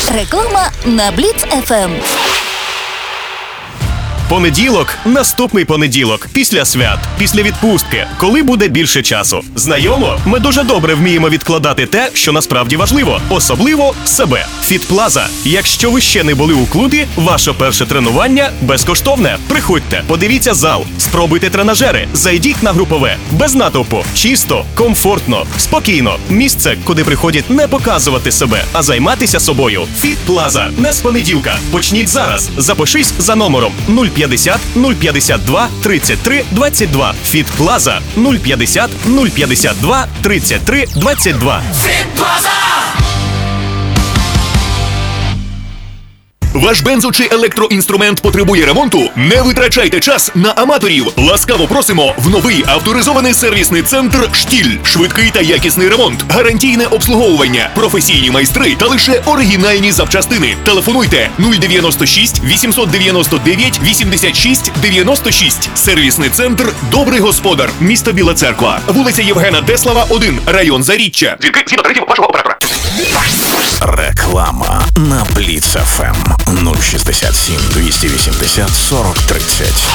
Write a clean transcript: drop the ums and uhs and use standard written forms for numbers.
Реклама на Бліц ФМ. Понеділок – наступний понеділок, після свят, після відпустки, коли буде більше часу. Знайомо? Ми дуже добре вміємо відкладати те, що насправді важливо, особливо себе. Фітплаза. Якщо ви ще не були у клубі, ваше перше тренування безкоштовне. Приходьте, подивіться зал, спробуйте тренажери, зайдіть на групове. Без натовпу, чисто, комфортно, спокійно. Місце, куди приходять не показувати себе, а займатися собою. Фітплаза. Не з понеділка. Почніть зараз. Запишись за номером 050 052 33 22. Фітплаза 050 052 33 22. Фітплаза! Ваш бензо чи електроінструмент потребує ремонту? Не витрачайте час на аматорів. Ласкаво просимо в новий авторизований сервісний центр «Штіль». Швидкий та якісний ремонт, гарантійне обслуговування, професійні майстри та лише оригінальні запчастини. Телефонуйте 096 899 86 96. Сервісний центр «Добрий господар». Місто Біла Церква. Вулиця Євгена Деслава, 1. Район Заріччя. Дзвінки згідно тарифів вашого оператора. Реклама на Бліц ФМ 067 280 40 30.